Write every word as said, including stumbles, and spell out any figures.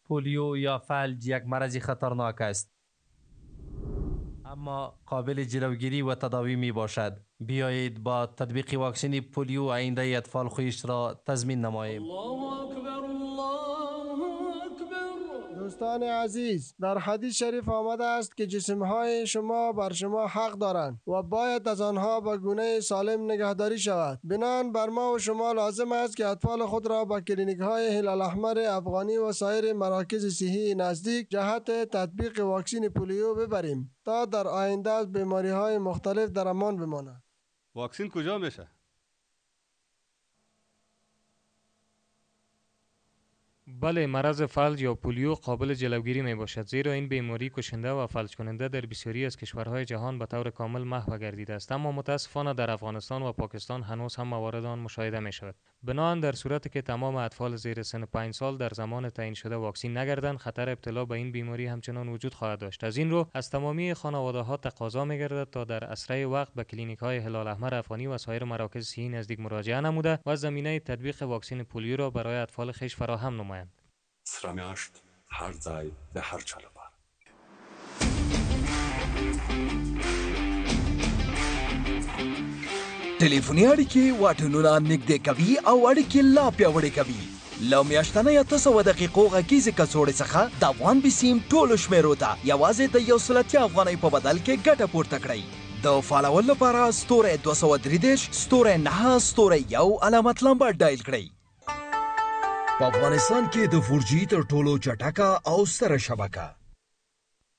پولیو یا فلج یک مرض خطرناک است، اما قابل جلوگیری و تداوی می باشد. بیایید با تطبیق واکسن پولیو آینده اطفال خویش را تضمین نماییم. دوستان عزیز، در حدیث شریف آمده است که جسمهای شما بر شما حق دارند و باید از آنها به گونه سالم نگهداری شود. بنابراین بر ما و شما لازم است که اطفال خود را به کلینیک های هلال احمر افغانی و سایر مراکز صحی نزدیک جهت تطبیق واکسن پولیو ببریم تا در آینده از بیماری های مختلف در امان بمانند. واکسن کجا میشه؟ بله، مرض فلج یا پولیو قابل جلوگیری می باشد، زیرا این بیماری کشنده و فلج کننده در بسیاری از کشورهای جهان به طور کامل محو گردیده است، اما متاسفانه در افغانستان و پاکستان هنوز هم موارد آن مشاهده می شود. بنابراین در صورتی که تمام اطفال زیر سن پنج سال در زمان تعیین شده واکسین نگردند، خطر ابتلا به این بیماری همچنان وجود خواهد داشت. از این رو از تمامی خانواده ها تقاضا می گردد تا در اسرع وقت به کلینیک های هلال احمر افغانی و سایر مراکز صحی نزدیک مراجعه نموده و زمینه تطبیق واکسن پولیو را برای اطفال خویش فراهم نمایند. سرمیاشت هر ځای د هر چا لپاره. ټلیفوني اړیکې واټنونه نږدې کوي او اړیکې لا پیاوړې کوي. له میاشتنۍ اته سوه دقیقو غږیزې کڅوړې څخه د افغان بسیم ټولو شمیرو ته یوازې د یو سل اتیا افغانۍ په بدل کې ګټه پورته کړئ. د فالول لپاره ستوری دوه سوه درې دېرش ستوری نهه ستوری یو علامت لمبر ډایل کړئ. په افغانستان کې د فور جي تر ټولو چټکه او ستره شبکه